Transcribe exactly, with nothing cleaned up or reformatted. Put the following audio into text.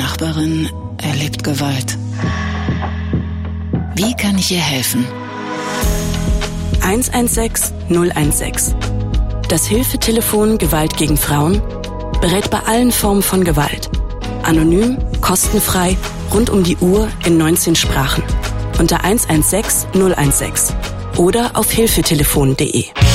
Nachbarin erlebt Gewalt. Wie kann ich ihr helfen? eins eins sechs null eins sechs. Das Hilfetelefon Gewalt gegen Frauen berät bei allen Formen von Gewalt. Anonym, kostenfrei, rund um die Uhr in neunzehn Sprachen. Unter eins eins sechs null eins sechs oder auf hilfetelefon punkt de.